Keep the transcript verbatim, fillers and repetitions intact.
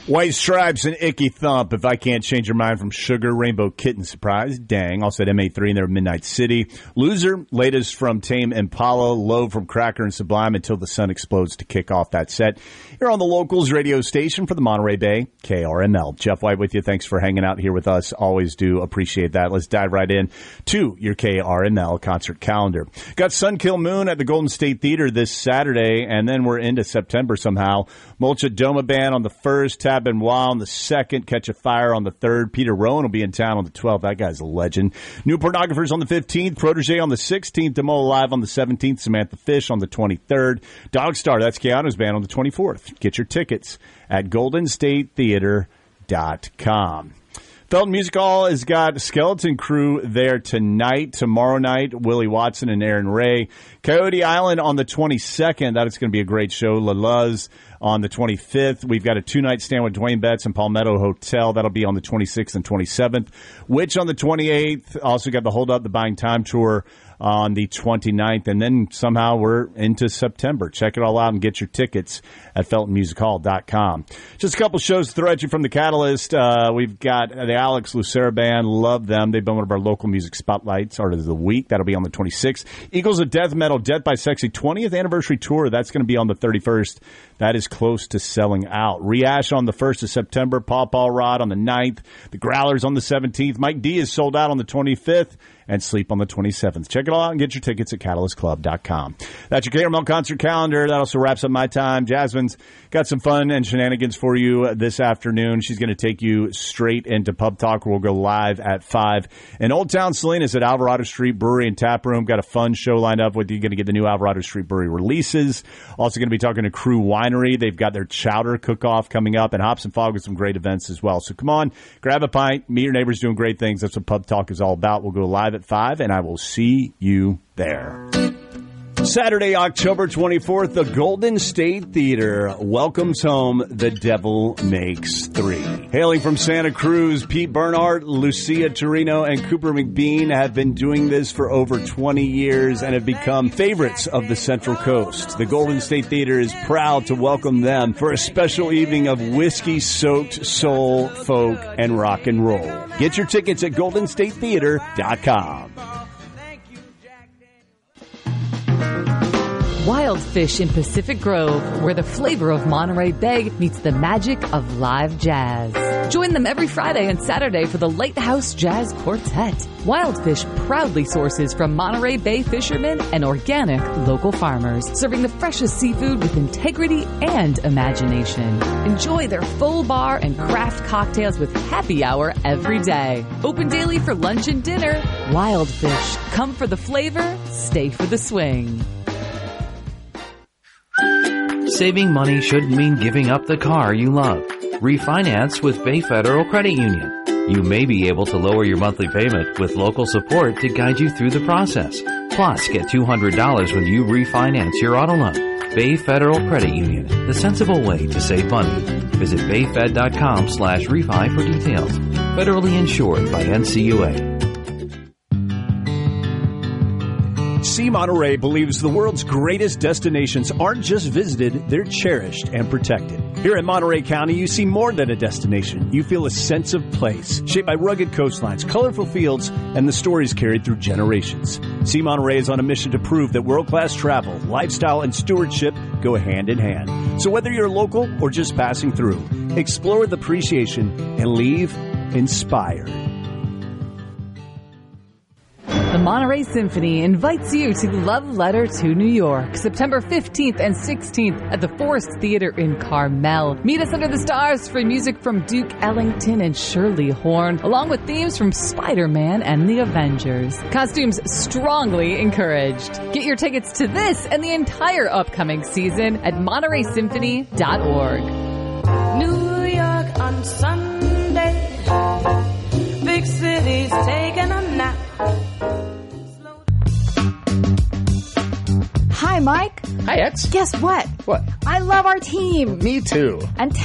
White Stripes and Icky Thump, If I Can't Change Your Mind from Sugar, Rainbow Kitten, Surprise, Dang. Also at M A three and their Midnight City. Loser, latest from Tame Impala, Low from Cracker and Sublime, Until the Sun Explodes to kick off that set. Here on the Locals radio station for the Monterey Bay, K R M L. Jeff White with you. Thanks for hanging out here with us. Always do appreciate that. Let's dive right in to your K R M L concert calendar. Got Sun Kill Moon at the Golden State Theater this Saturday, and then we're into September somehow. Mulcha Doma Band on the first, Tab Benoit on the second, Catch a Fire on the third. Peter Rowan will be in town on the twelfth. That guy's a legend. New Pornographers on the fifteenth, Protege on the sixteenth, Demola Live on the seventeenth, Samantha Fish on the twenty-third, Dogstar, that's Keanu's band, on the twenty-fourth. Get your tickets at golden state theater dot com. Felton Music Hall has got Skeleton Crew there tonight. Tomorrow night, Willie Watson and Aaron Ray. Coyote Island on the twenty-second. That is going to be a great show. La Luz on the twenty-fifth. We've got a two-night stand with Dwayne Betts and Palmetto Hotel. That'll be on the twenty-sixth and twenty-seventh. Witch on the twenty-eighth. Also got the Hold Up the Buying Time Tour on the twenty-ninth. And then somehow we're into September. Check it all out and get your tickets at felton music hall dot com. Just a couple shows to throw at you from the Catalyst. Uh, we've got the Alex Lucera Band. Love them. They've been one of our local music spotlights art of the week. That'll be on the twenty-sixth. Eagles of Death Metal, Death by Sexy twentieth anniversary tour. That's going to be on the thirty-first. That is close to selling out. Rehash on the first of September. Paw Paw Rod on the ninth. The Growlers on the seventeenth. Mike D is sold out on the twenty-fifth. And Sleep on the twenty-seventh. Check it all out and get your tickets at catalyst club dot com. That's your K R M L concert calendar. That also wraps up my time. Jasmine's got some fun and shenanigans for you this afternoon. She's going to take you straight into Pub Talk, where we'll go live at five. In Old Town Salinas at Alvarado Street Brewery and Tap Room. Got a fun show lined up with you. Going to get the new Alvarado Street Brewery releases. Also going to be talking to Crew Winery. They've got their Chowder Cook-Off coming up. And Hops and Fog with some great events as well. So come on, grab a pint. Meet your neighbors doing great things. That's what Pub Talk is all about. We'll go live at five, and I will see you there. Saturday, October twenty-fourth, the Golden State Theater welcomes home The Devil Makes Three. Hailing from Santa Cruz, Pete Bernhardt, Lucia Torino, and Cooper McBean have been doing this for over twenty years and have become favorites of the Central Coast. The Golden State Theater is proud to welcome them for a special evening of whiskey-soaked soul, folk, and rock and roll. Get your tickets at golden state theater dot com. Wild Fish in Pacific Grove, where the flavor of Monterey Bay meets the magic of live jazz. Join them every Friday and Saturday for the Lighthouse Jazz Quartet. Wild Fish proudly sources from Monterey Bay fishermen and organic local farmers, serving the freshest seafood with integrity and imagination. Enjoy their full bar and craft cocktails with happy hour every day. Open daily for lunch and dinner. Wild Fish. Come for the flavor, stay for the swing. Saving money shouldn't mean giving up the car you love. Refinance with Bay Federal Credit Union. You may be able to lower your monthly payment with local support to guide you through the process. Plus, get two hundred dollars when you refinance your auto loan. Bay Federal Credit Union, the sensible way to save money. Visit bayfed.com slash refi for details. Federally insured by N C U A. See Monterey believes the world's greatest destinations aren't just visited, they're cherished and protected. Here in Monterey County, you see more than a destination. You feel a sense of place, shaped by rugged coastlines, colorful fields, and the stories carried through generations. See Monterey is on a mission to prove that world-class travel, lifestyle, and stewardship go hand in hand. So whether you're local or just passing through, explore with appreciation and leave inspired. The Monterey Symphony invites you to Love Letter to New York, September fifteenth and sixteenth at the Forest Theater in Carmel. Meet us under the stars for music from Duke Ellington and Shirley Horn, along with themes from Spider-Man and the Avengers. Costumes strongly encouraged. Get your tickets to this and the entire upcoming season at monterey symphony dot org. New York on Sunday, big cities taking a nap. Hi, Mike. Hi, Eds. Guess what? What? I love our team. Me too. And